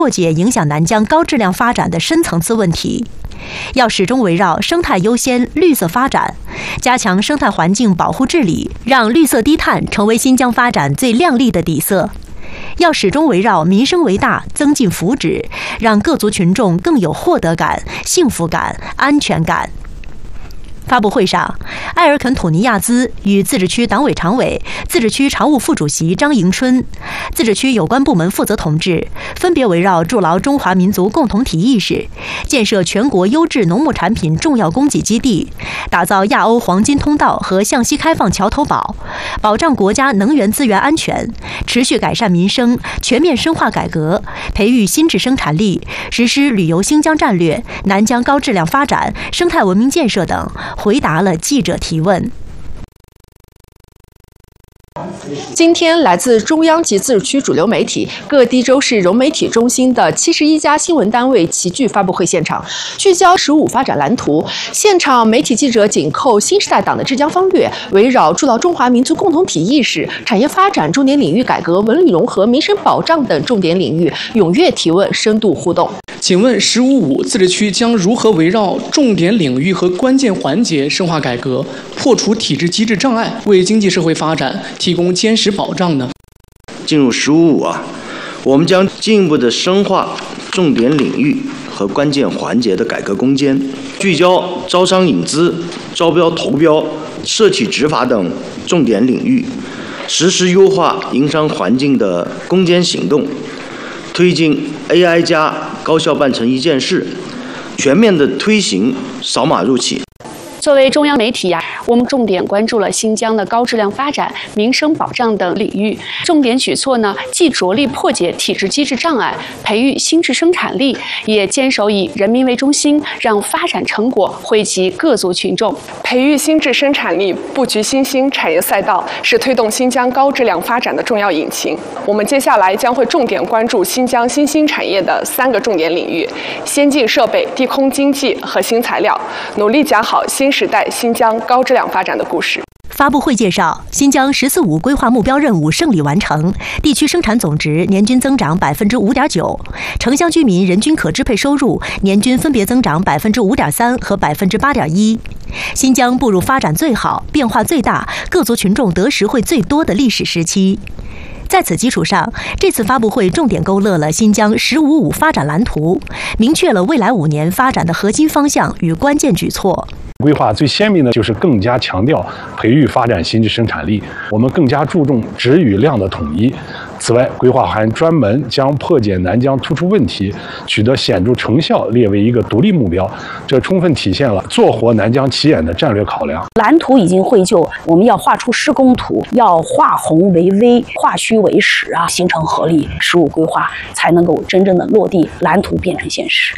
破解影响南疆高质量发展的深层次问题，要始终围绕生态优先、绿色发展，加强生态环境保护治理，让绿色低碳成为新疆发展最亮丽的底色。要始终围绕民生为大，增进福祉，让各族群众更有获得感、幸福感、安全感。发布会上，埃尔肯吐尼亚兹与自治区党委常委、自治区常务副主席张迎春、自治区有关部门负责同志分别围绕筑牢中华民族共同体意识、建设全国优质农牧产品重要供给基地、打造亚欧黄金通道和向西开放桥头堡、保障国家能源资源安全、持续改善民生、全面深化改革、培育新质生产力、实施旅游新疆战略、南疆高质量发展、生态文明建设等，回答了记者提问。 今天，来自中央及自治区主流媒体、各地州市融媒体中心的71家新闻单位齐聚发布会现场，聚焦“15发展蓝图”。现场媒体记者紧扣新时代党的治疆方略，围绕筑牢中华民族共同体意识、产业发展重点领域改革、文旅融合、民生保障等重点领域踊跃提问、深度互动。 请问“15+5”自治区将如何围绕重点领域和关键环节深化改革，破除体制机制障碍，为经济社会发展提供坚实保障呢？ 进入“15+5”我们将进一步的深化重点领域和关键环节的改革攻坚，聚焦招商引资、招标投标、社企执法等重点领域，实施优化营商环境的攻坚行动，推进 AI 加高效办成一件事，全面的推行扫码入企。 作为中央媒体我们重点关注了新疆的高质量发展、民生保障等领域，重点举措呢，既着力破解体制机制障碍，培育新质生产力，也坚守以人民为中心，让发展成果惠及各族群众。 培育新质生产力，布局新兴产业赛道，是推动新疆高质量发展的重要引擎。我们接下来将会重点关注新疆新兴产业的3个重点领域：先进设备、低空经济和新材料，努力讲好新时代新疆高质量发展的故事。 发布会介绍，新疆“14+5”规划目标任务胜利完成，地区生产总值年均增长5.9%，城乡居民人均可支配收入年均分别增长5.3%和8.1%。新疆步入发展最好、变化最大、各族群众得实惠最多的历史时期。在此基础上，这次发布会重点勾勒了新疆“15+5”发展蓝图，明确了未来5年发展的核心方向与关键举措。 规划最鲜明的就是更加强调培育发展新质生产力，我们更加注重质与量的统一。此外，规划还专门将破解南疆突出问题、取得显著成效列为一个独立目标，这充分体现了做活南疆起眼的战略考量。 蓝图已经绘就，我们要画出施工图，要化宏为微，化虚为实形成合力，15规划才能够真正的落地，蓝图变成现实。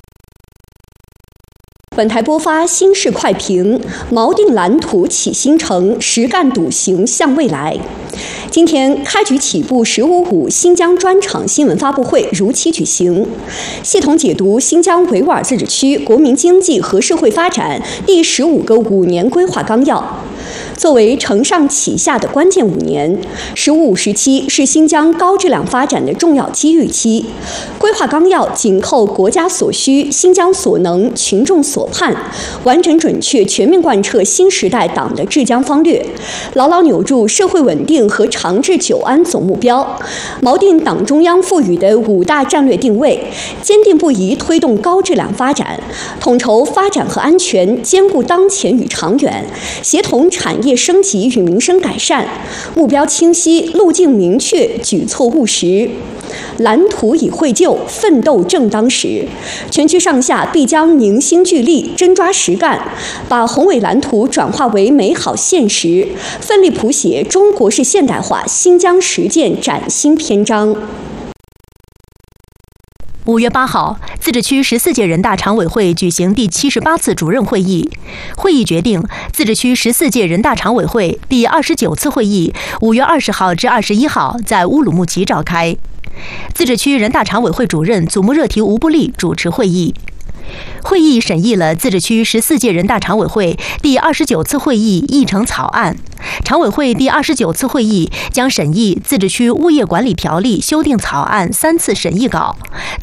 本台播发新式快评：锚定蓝图起新城，实干笃行向未来。今天开局起步“15+5”新疆专场新闻发布会如期举行，系统解读新疆维吾尔自治区国民经济和社会发展第15个5年规划纲要。作为承上启下的关键5年，“15+5”时期是新疆高质量发展的重要机遇期。规划纲要紧扣国家所需、新疆所能、群众所盼，完整准确全面贯彻新时代党的治疆方略，牢牢扭住社会稳定和长治久安总目标，锚定党中央赋予的5大战略定位，坚定不移推动高质量发展，统筹发展和安全，兼顾当前与长远，协同产业升级与民生改善，目标清晰，路径明确，举措务实。蓝图已绘就，奋斗正当时。全区上下必将凝心聚力，真抓实干，把宏伟蓝图转化为美好现实，奋力谱写中国式现代化新疆实践崭新篇章。 5月8号，自治区14届人大常委会举行第78次主任会议。会议决定，自治区14届人大常委会第29次会议5月20号至21号在乌鲁木齐召开。自治区人大常委会主任祖木热提吴布利主持会议。会议审议了自治区14届人大常委会第29次会议议程草案。常委会第29次会议将审议自治区物业管理条例修订草案3次审议稿。